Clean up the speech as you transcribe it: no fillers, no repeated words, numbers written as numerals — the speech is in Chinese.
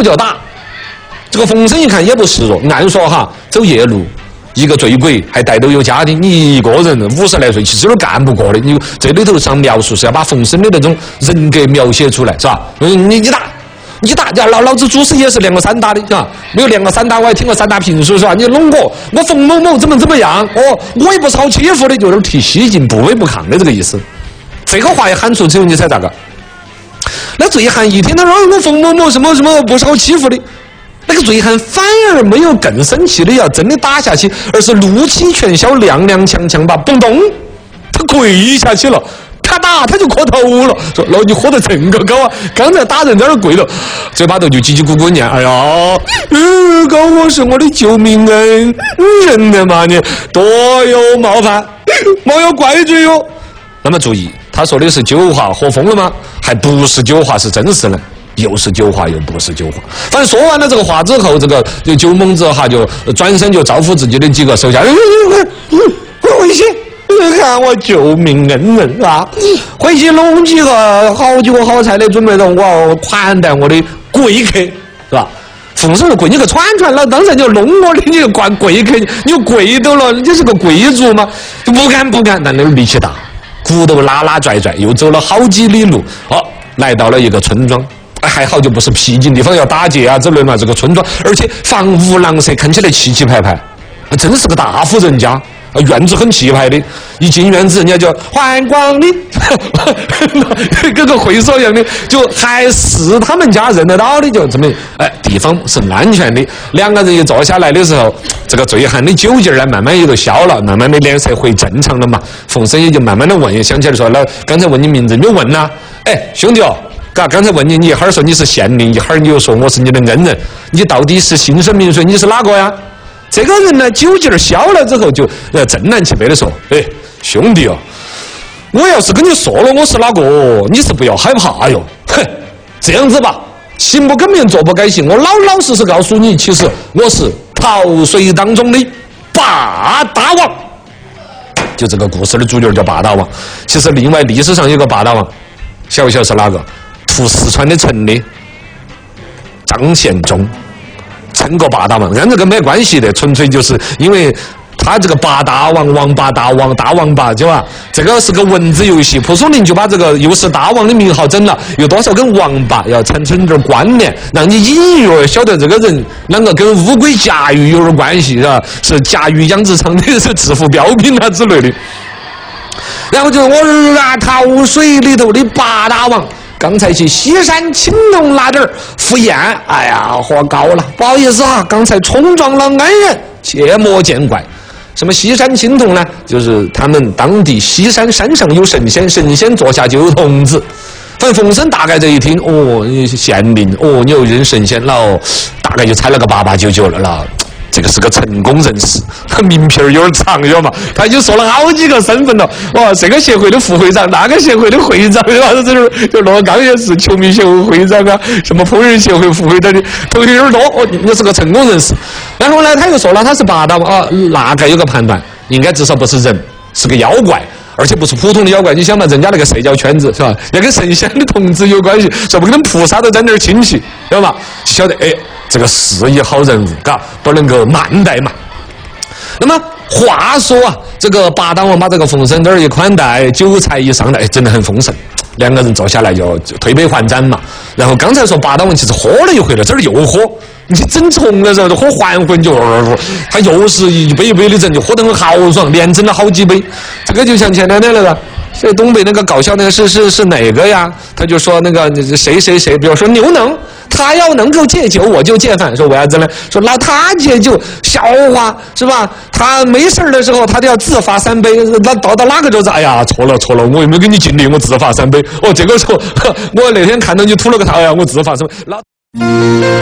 头就打。这个冯生一看也不示弱，按说哈走夜路。一个醉鬼还带都有家庭，你一个人50来岁，其实有点干不过的。你这里头上描述是要把冯生的那种人格描写出来，是吧？你打，老子祖师爷是练过散打的，是吧？没有练过散打，我还听过散打评书，是吧？你弄我冯某某怎么样？我也不是好欺负的，有点提西进，不卑不亢的这个意思。这个话一喊出之后，你猜咋个？那醉汉一听他说我冯某某什么不是好欺负的。那个醉汉反而没有更生气的要真的打下去，而是怒气全消，踉踉跄跄把蹦咚，他跪下去了，咔哒他就磕头了，说老你喝得这个高啊，刚才打人在那儿跪了，嘴巴头就叽叽咕咕念，哎呀，高我是我的救命恩人的嘛，你多有冒犯，莫有怪罪哟。那么注意，他说的是酒话，喝疯了吗？还不是酒话，是真实的。又是酒话又不是酒话，反正说完了这个话之后，这个酒蒙子哈就转身就招呼自己的几个手下，回去看我救命恩人啊！回去弄几个好酒好菜的准备着，我要款待我的贵客，是吧？冯生说贵，你个串了，当然就弄我的，你就管贵客，你跪到了，你是个贵族嘛？不敢，但那个力气大，骨头拉拽，又走了好几里路，来到了一个村庄。还好就不是僻静地方要打劫啊之类嘛，这个村庄，而且房屋廊舍，看起来气气派派，真是个大户人家，院子很气派的。一进院子，人家就欢迎光临，跟个会所一样的，就还是他们家认得到的，就这么地方是安全的。两个人一坐下来的时候，这个醉汉的酒劲儿呢，慢慢也就消了，慢慢的脸色回正常了嘛。冯生也就慢慢的问，也想起来说，老刚才问你名字，你就问呐，兄弟哦。刚才问你一会儿说你是县令，一会儿你又说我是你的恩人，你到底是姓甚名谁？你是哪个呀？这个人呢，酒劲儿消了之后就正南气北的说：“兄弟哦，我要是跟你说了我是哪个，你是不要害怕哟。哼，这样子吧，行不更名，坐不改姓，我老实告诉你，其实我是逃水当中的八大王。就这个故事的主角叫八大王。其实另外历史上有个八大王，晓不晓得是哪个？屠四川的陈的张献忠，称过八大王，跟这个没关系的，纯粹就是因为他这个八大王，王八大王，大王八，对吧？这个是个文字游戏，蒲松龄就把这个又是大王的名号整了，有多少跟王八要产生点关联，让你隐约晓得这个人啷个跟乌龟驾驭有点关系，是吧？是驾驭养殖场的，是致富标品啊之类的。然后就是我逃水里头的八大王。刚才去西山青龙那点儿赴宴，哎呀，喝高了，不好意思啊，刚才冲撞了恩人，切莫见怪。什么西山青铜呢？就是他们当地西山山上有神仙，神仙座下就有童子。反正冯生大概这一听，你是县令，你又认神仙了，大概就猜了个8899了。这个是个成功人士，名片有点长，晓得嘛？他就说了好几个身份了，这个协会的副会长，那个协会的会长，就罗刚也是球迷协会会长啊，什么烹饪协会副会长的，头有点多。你是个成功人士。然后呢，他又说了，他是八大王那该有个判断，应该至少不是人，是个妖怪。而且不是普通的妖怪，你想嘛，人家那个社交圈子是吧？要跟神仙的童子有关系，说不跟菩萨都沾点亲戚，知道吧？就晓得这个是一好人物，嘎，不能够慢待嘛。那么话说啊，这个八大王把这个冯生这儿一款待，酒菜一上来，真的很丰盛。两个人坐下来就推杯换盏嘛。然后刚才说八大王其实喝了一回了，这儿又喝。你整重的时候就喝还魂就，他又是一杯一杯的整，就喝得很豪爽，连整了好几杯。这个就像前两天那个，是东北那个搞笑那个是哪个呀？他就说那个谁，比如说牛能，他要能够戒酒，我就戒饭。说为啥子呢？说那他戒酒笑话是吧？他没事的时候他都要自罚3杯，那到哪个就是哎呀错了，我又没给你敬礼，我自罚3杯。这个时候我那天看到你吐了个痰，哎呀我自罚3杯。